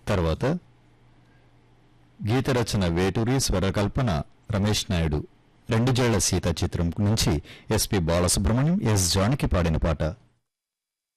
తర్వాత గీత రచన వేటూరి, స్వరకల్పన రమేష్ నాయుడు. 2 జేళ్ల సీత చిత్రం నుంచి ఎస్పి బాలసుబ్రహ్మణ్యం, ఎస్ జానకి పాడిన పాట.